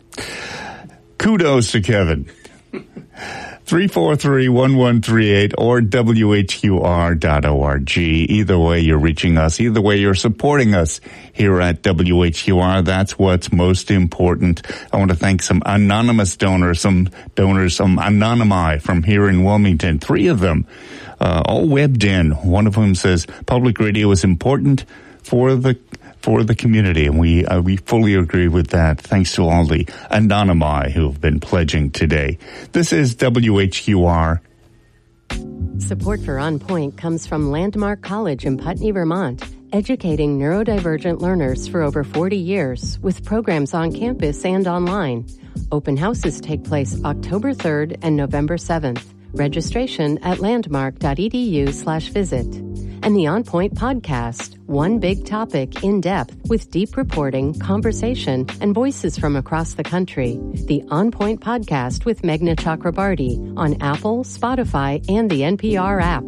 Kudos to Kevin. three four three, one one three eight or W H Q R dot org. Either way, you're reaching us. Either way, you're supporting us here at W H Q R. That's what's most important. I want to thank some anonymous donors, some donors, some anonymi from here in Wilmington. Three of them, uh, all webbed in. One of whom says public radio is important for the for the community, and we uh, we fully agree with that. Thanks to all the anonymi who have been pledging today. This is W H Q R. Support for On Point comes from Landmark College in Putney, Vermont, educating neurodivergent learners for over forty years with programs on campus and online. Open houses take place October third and November seventh. Registration at landmark dot e d u slash visit. And and the On Point podcast, one big topic in depth with deep reporting, conversation, and voices from across the country. The On Point podcast with Meghna Chakrabarti on Apple, Spotify, and the N P R app.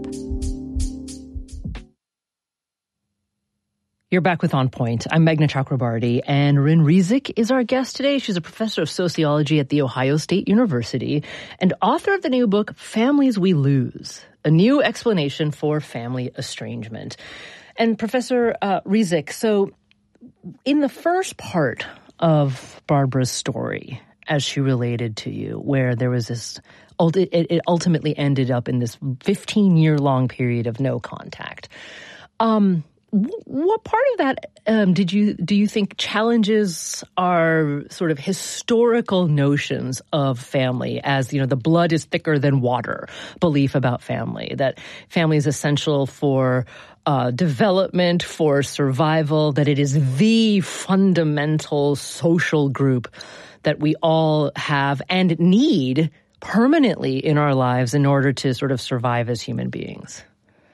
You're back with On Point. I'm Meghna Chakrabarti, and Rin Rezic is our guest today. She's a professor of sociology at The Ohio State University and author of the new book, Families We Lose, a new explanation for family estrangement. And Professor uh, Rezic, so in the first part of Barbara's story, as she related to you, where there was this, it, it ultimately ended up in this fifteen-year-long period of no contact. Um... What part of that um, did you do you think challenges our sort of historical notions of family as, you know, the blood is thicker than water belief about family, that family is essential for uh, development, for survival, that it is the fundamental social group that we all have and need permanently in our lives in order to sort of survive as human beings?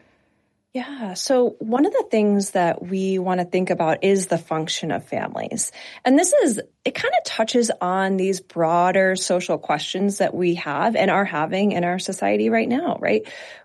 Yeah. So one of the things that we want to think about is the function of families. And this is, it kind of touches on these broader social questions that we have and are having in our society right now, right?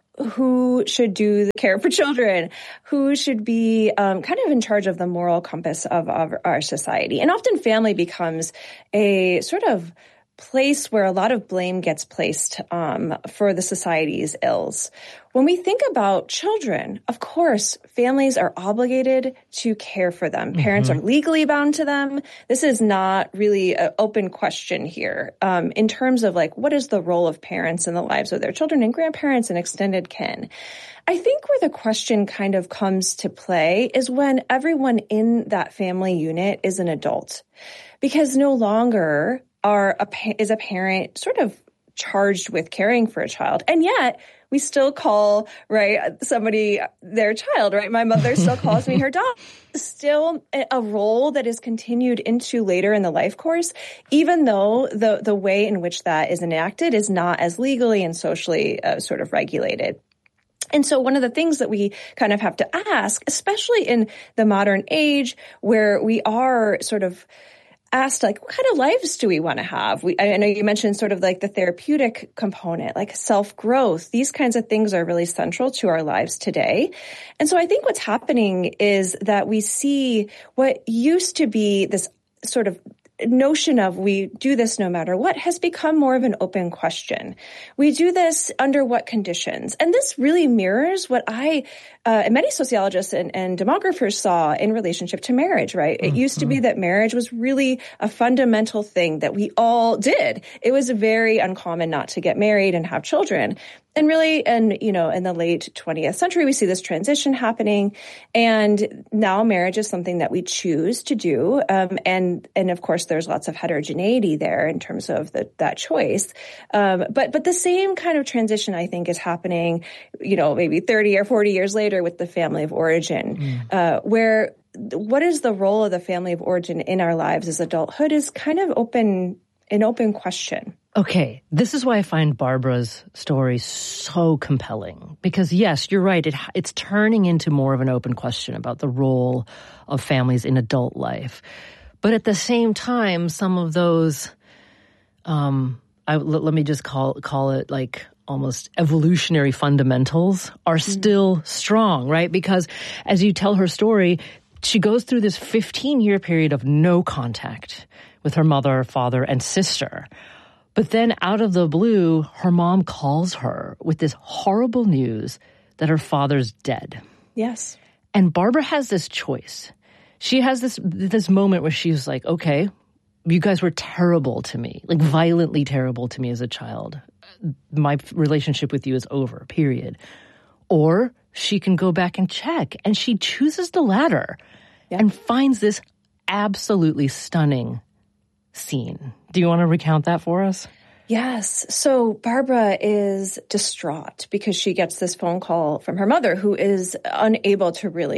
Who should do the care for children? Who should be um, kind of in charge of the moral compass of, of our society? And often family becomes a sort of place where a lot of blame gets placed um, for the society's ills. When we think about children, of course, families are obligated to care for them. Parents mm-hmm. are legally bound to them. This is not really an open question here um, in terms of like, what is the role of parents in the lives of their children and grandparents and extended kin? I think where the question kind of comes to play is when everyone in that family unit is an adult, because no longer are a, is a parent sort of charged with caring for a child. And yet we still call, right, somebody their child, right? My mother still calls me her dog. Still a role that is continued into later in the life course, even though the, the way in which that is enacted is not as legally and socially uh, sort of regulated. And so one of the things that we kind of have to ask, especially in the modern age where we are sort of asked, like, what kind of lives do we want to have? We, I know you mentioned sort of like the therapeutic component, like self-growth. These kinds of things are really central to our lives today. And so I think what's happening is that we see what used to be this sort of notion of we do this no matter what has become more of an open question. We do this under what conditions? And this really mirrors what I uh, and many sociologists and, and demographers saw in relationship to marriage, right? It mm-hmm. used to be that marriage was really a fundamental thing that we all did. It was very uncommon not to get married and have children. And really, and, you know, in the late twentieth century, we see this transition happening. And now marriage is something that we choose to do. Um, and, and of course, there's lots of heterogeneity there in terms of the, that choice. Um, but, but the same kind of transition, I think, is happening, you know, maybe thirty or forty years later with the family of origin, mm. uh, where what is the role of the family of origin in our lives as adulthood is kind of open, an open question. Okay, this is why I find Barbara's story so compelling. Because yes, you're right, it, it's turning into more of an open question about the role of families in adult life. But at the same time, some of those, um, I, let, let me just call call it like almost evolutionary fundamentals are mm-hmm. still strong, right? Because as you tell her story, she goes through this fifteen-year period of no contact with her mother, father, and sister. But then out of the blue, her mom calls her with this horrible news that her father's dead. Yes. And Barbara has this choice. She has this this moment where she's like, okay, you guys were terrible to me, like violently terrible to me as a child. My relationship with you is over, period. Or she can go back and check. And she chooses the latter yeah. and finds this absolutely stunning scene. Do you want to recount that for us? Yes. So Barbara is distraught because she gets this phone call from her mother who is unable to really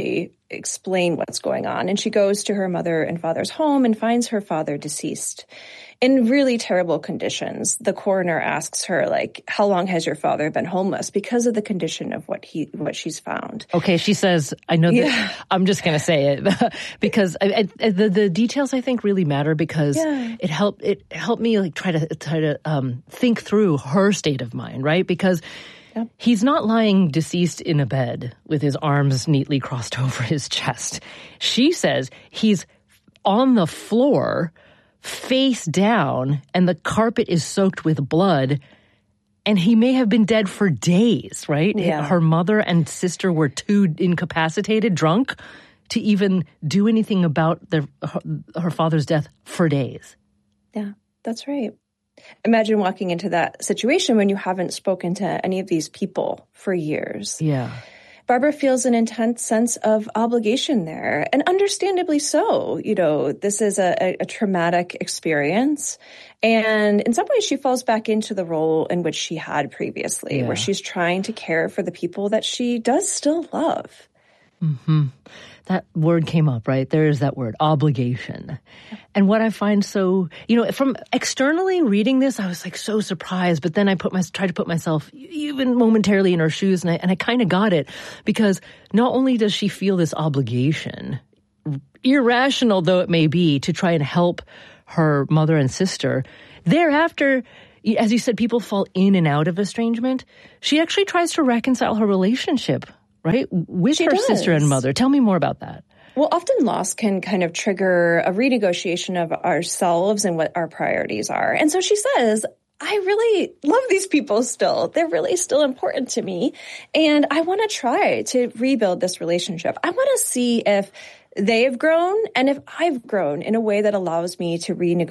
explain what's going on. And she goes to her mother and father's home and finds her father deceased in really terrible conditions. The coroner asks her, like, how long has your father been homeless? Because of the condition of what he, what she's found. Okay, she says, I know that, yeah. I'm just going to say it because I, I, the the details I think really matter because yeah. it helped it helped me like try to try to um, think through her state of mind, right? Because Yep. he's not lying deceased in a bed with his arms neatly crossed over his chest. She says he's on the floor, face down, and the carpet is soaked with blood, and he may have been dead for days, right? Yeah. Her mother and sister were too incapacitated, drunk, to even do anything about their her, her father's death for days. Yeah, that's right. Imagine walking into that situation when you haven't spoken to any of these people for years. Yeah. Barbara feels an intense sense of obligation there, and understandably so. You know, this is a, a traumatic experience, and in some ways she falls back into the role in which she had previously, yeah. where she's trying to care for the people that she does still love. Mm-hmm. That word came up, right? There is that word, obligation. And what I find so, you know, from externally reading this, I was like so surprised, but then I put my, tried to put myself even momentarily in her shoes, and I, and I kind of got it, because not only does she feel this obligation, irrational though it may be, to try and help her mother and sister, thereafter, as you said, people fall in and out of estrangement. She actually tries to reconcile her relationship, right, with she her does. sister and mother. Tell me more about that. Well, often loss can kind of trigger a renegotiation of ourselves and what our priorities are. And so she says, I really love these people still. They're really still important to me. And I want to try to rebuild this relationship. I want to see if they have grown and if I've grown in a way that allows me to renegotiate